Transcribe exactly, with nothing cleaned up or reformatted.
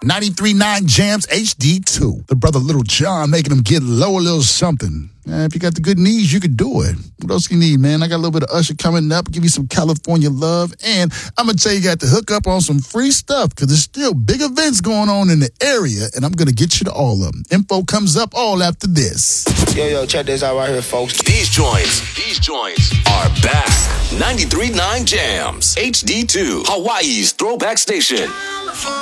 ninety-three point nine Jams H D two. The brother Little John making him get low a little something. Man, if you got the good knees, you could do it. What else you need, man? I got a little bit of Usher coming up, give you some California love, and I'm going to tell you, you got to hook up on some free stuff because there's still big events going on in the area, and I'm going to get you to all of them. Info comes up all after this. Yo, yo, check this out right here, folks. These joints, these joints are back. ninety-three point nine Jams H D two, Hawaii's throwback station.